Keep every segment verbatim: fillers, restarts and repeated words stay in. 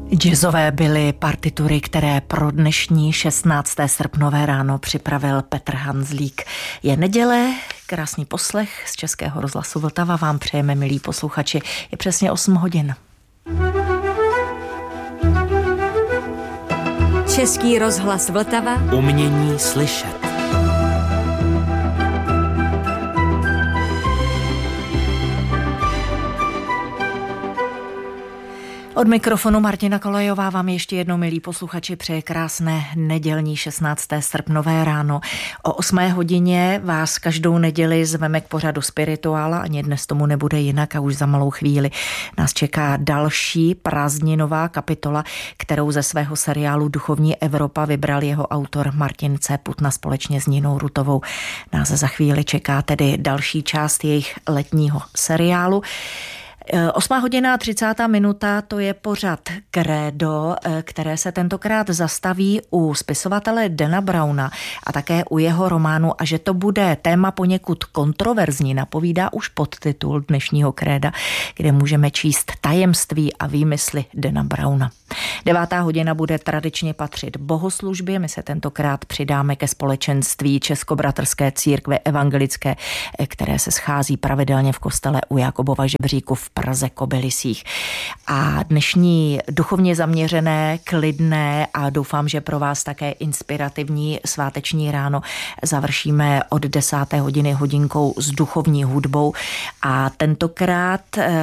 Jazzové byly partitury, které pro dnešní šestnácté srpnové ráno připravil Petr Hanzlík. Je neděle, krásný poslech z Českého rozhlasu Vltava vám přejeme, milí posluchači. Je přesně osm hodin. Český rozhlas Vltava. Umění slyšet. Od mikrofonu Martina Kolejová vám ještě jednou, milí posluchači, přeje krásné nedělní šestnácté srpnové ráno. O osmé hodině vás každou neděli zveme k pořadu Spirituála, ani dnes tomu nebude jinak a už za malou chvíli nás čeká další prázdninová kapitola, kterou ze svého seriálu Duchovní Evropa vybral jeho autor Martin C. Putna společně s Ninou Rutovou. Nás za chvíli čeká tedy další část jejich letního seriálu. Osmá hodina a třicátá minuta, to je pořad Credo, které se tentokrát zastaví u spisovatele Dana Browna a také u jeho románu, a že to bude téma poněkud kontroverzní, napovídá už podtitul dnešního Creda, kde můžeme číst tajemství a výmysly Dana Browna. Devátá hodina bude tradičně patřit bohoslužbě, my se tentokrát přidáme ke společenství Českobratrské církve evangelické, které se schází pravidelně v kostele u Jakobova žebříku v Praze Kobylisích. A dnešní duchovně zaměřené, klidné a doufám, že pro vás také inspirativní sváteční ráno završíme od desáté hodiny hodinkou s duchovní hudbou a tentokrát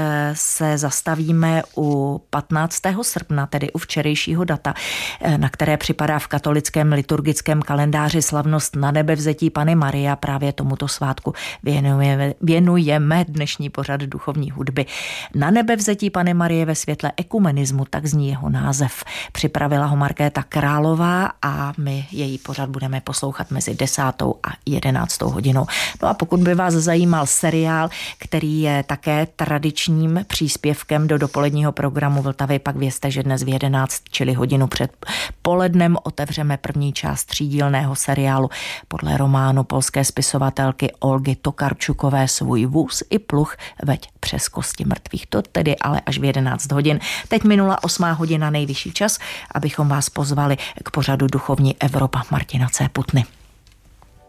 se zastavíme u patnáctého srpna, tedy u včerejšího data, na které připadá v katolickém liturgickém kalendáři slavnost Nanebevzetí Panny Marie, a právě tomuto svátku věnujeme, věnujeme dnešní pořad duchovní hudby. Nanebevzetí Panny Marie ve světle ekumenismu, tak zní jeho název. Připravila ho Markéta Králová a my její pořad budeme poslouchat mezi desátou a jedenáctou hodinou. No a pokud by vás zajímal seriál, který je také tradičním příspěvkem do dopoledního programu Vltavy, pak vězte, že dnes v jedenáct, čili hodinu před polednem, otevřeme první část třídílného seriálu podle románu polské spisovatelky Olgy Tokarčukové Svůj vůz i pluh veď přes kosti mrtvých. To tedy ale až v jedenáct hodin. Teď minula osmá hodina, nejvyšší čas, abychom vás pozvali k pořadu Duchovní Evropa Martina C. Putny.